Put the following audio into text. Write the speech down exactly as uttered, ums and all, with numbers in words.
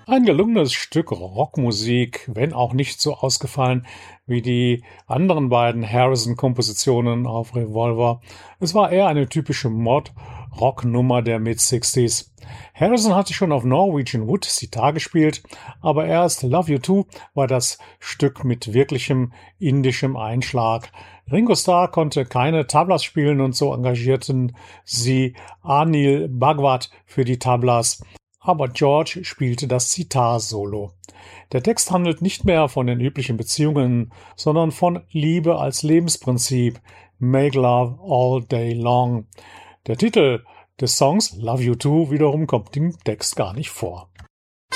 Ein gelungenes Stück Rockmusik, wenn auch nicht so ausgefallen wie die anderen beiden Harrison-Kompositionen auf Revolver. Es war eher eine typische Mod-Rock-Nummer der Mid-Sixties. Harrison hatte schon auf Norwegian Wood Sitar gespielt, aber erst Love You Too war das Stück mit wirklichem indischem Einschlag. Ringo Starr konnte keine Tablas spielen und so engagierten sie Anil Bhagwat für die Tablas. Aber George spielte das Sitar-Solo. Der Text handelt nicht mehr von den üblichen Beziehungen, sondern von Liebe als Lebensprinzip. Make love all day long. Der Titel des Songs Love You Too wiederum kommt im Text gar nicht vor.